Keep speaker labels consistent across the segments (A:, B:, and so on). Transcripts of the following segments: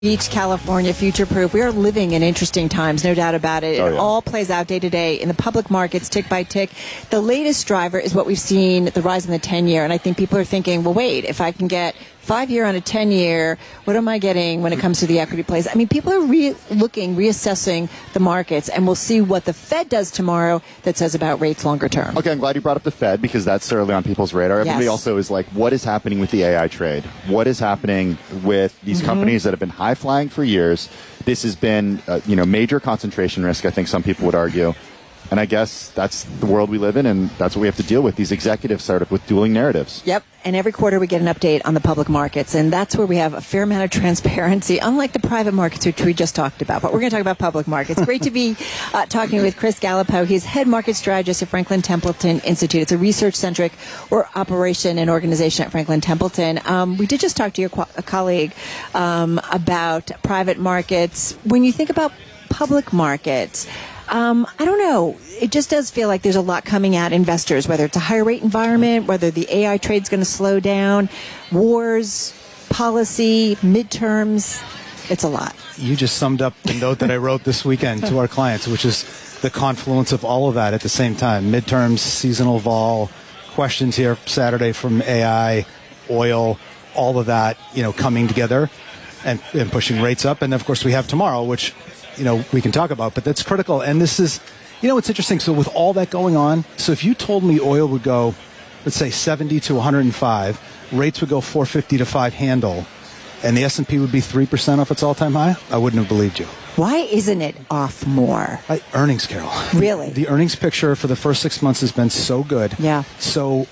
A: Beach, California, future-proof. We are living in interesting times, no doubt about it. It all plays out day to day in the public markets, tick by tick. The latest driver is what we've seen, the rise in the 10-year. And I think people are thinking, well, wait, if I can get 5-year on a 10-year, what am I getting when it comes to the equity plays? I mean, people are reassessing the markets, and we'll see what the Fed does tomorrow that says about rates longer term.
B: Okay, I'm glad you brought up the Fed because that's certainly on people's radar. Everybody also is like, what is happening with the AI trade? What is happening with these companies that have been high-flying for years? This has been, major concentration risk, I think some people would argue. And I guess that's the world we live in, and that's what we have to deal with. These executives started with dueling narratives.
A: Yep. And every quarter we get an update on the public markets, and that's where we have a fair amount of transparency, unlike the private markets, which we just talked about. But we're going to talk about public markets. Great to be talking with Chris Gallipo. He's head market strategist at Franklin Templeton Institute. It's a research-centric operation and organization at Franklin Templeton. We did just talk to your colleague about private markets. When you think about public markets, I don't know. It just does feel like there's a lot coming at investors, whether it's a higher rate environment, whether the AI trade's going to slow down, wars, policy, midterms. It's a lot.
C: You just summed up the note that I wrote this weekend to our clients, which is the confluence of all of that at the same time. Midterms, seasonal vol, questions here Saturday from AI, oil, all of that, coming together and pushing rates up. And of course we have tomorrow, which we can talk about, but that's critical. And this is, it's interesting. So with all that going on, so if you told me oil would go, let's say 70 to 105, rates would go 450 to 5 handle, and the S&P would be 3% off its all-time high, I wouldn't have believed you.
A: Why isn't it off more?
C: Earnings, Carol.
A: Really?
C: The earnings picture for the first 6 months has been so good.
A: Yeah.
C: So,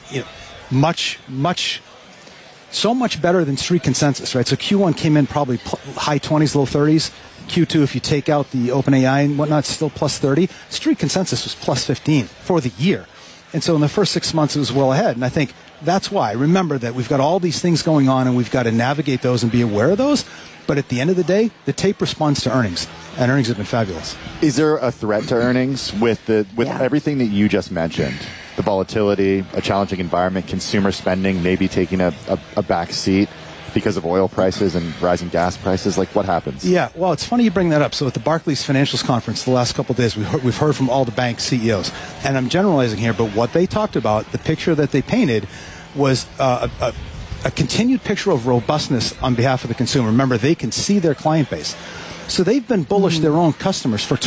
C: so much better than street consensus, right? So Q1 came in probably high 20s, low 30s. Q2, if you take out the OpenAI and whatnot, still plus 30. Street consensus was plus 15 for the year. And so in the first 6 months, it was well ahead. And I think that's why. Remember that we've got all these things going on, and we've got to navigate those and be aware of those. But at the end of the day, the tape responds to earnings, and earnings have been fabulous.
B: Is there a threat to earnings with everything that you just mentioned? The volatility, a challenging environment, consumer spending maybe taking a back seat because of oil prices and rising gas prices? Like, what happens?
C: Yeah, well, it's funny you bring that up. So at the Barclays Financials Conference the last couple of days, we've heard from all the bank CEOs. And I'm generalizing here, but what they talked about, the picture that they painted was a continued picture of robustness on behalf of the consumer. Remember, they can see their client base. So they've been bullish their own customers for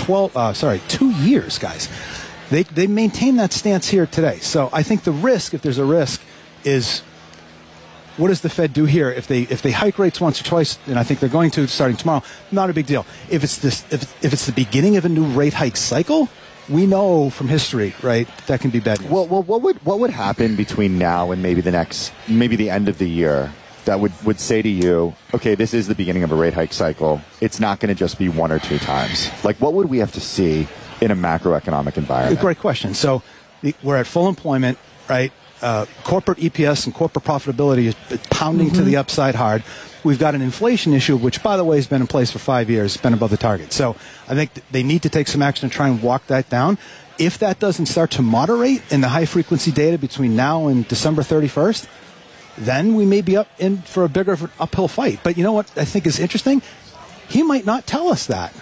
C: 2 years, guys. They maintain that stance here today. So I think the risk, if there's a risk, is what does the Fed do here? If they hike rates once or twice, and I think they're going to starting tomorrow, not a big deal. If it's the beginning of a new rate hike cycle, we know from history, right, that can be bad news.
B: Well, what would happen between now and maybe the end of the year that would say to you, okay, this is the beginning of a rate hike cycle. It's not going to just be one or two times. Like, what would we have to see in a macroeconomic environment?
C: Great question. So we're at full employment, right? Corporate EPS and corporate profitability is pounding to the upside hard. We've got an inflation issue, which, by the way, has been in place for 5 years. It's been above the target. So I think they need to take some action to try and walk that down. If that doesn't start to moderate in the high-frequency data between now and December 31st, then we may be up in for a bigger uphill fight. But you know what I think is interesting? He might not tell us that.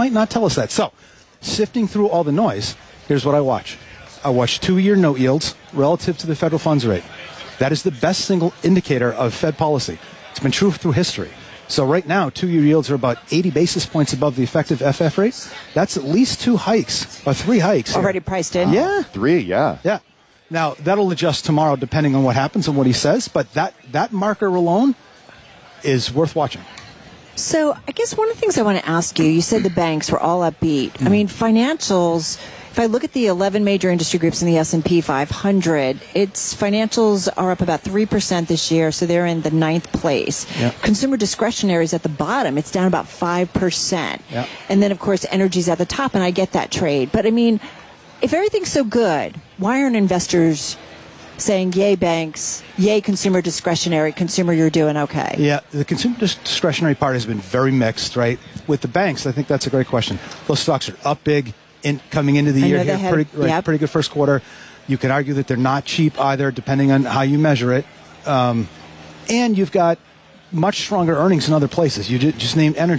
C: So sifting through all the noise, here's what I watch. I watch 2-year note yields relative to the federal funds rate. That is the best single indicator of Fed policy. It's been true through history. So right now, 2-year yields are about 80 basis points above the effective FF rate. That's at least 2 hikes, or 3 hikes.
A: Already priced in?
C: Yeah.
B: 3, yeah.
C: Yeah. Now, that'll adjust tomorrow depending on what happens and what he says, but that marker alone is worth watching.
A: So I guess one of the things I want to ask you said the banks were all upbeat. I mean, financials, if I look at the 11 major industry groups in the S&P 500, its financials are up about 3% this year, so they're in the 9th place. Yep. Consumer discretionary is at the bottom. It's down about 5%. Yep. And then, of course, energy's at the top, and I get that trade. But, I mean, if everything's so good, why aren't investors saying, yay, banks, yay, consumer discretionary, consumer, you're doing okay?
C: Yeah, the consumer discretionary part has been very mixed, right? With the banks, I think that's a great question. Those stocks are up big coming into the year here, pretty good first quarter. You can argue that they're not cheap either, depending on how you measure it. And you've got much stronger earnings in other places. You just named energy.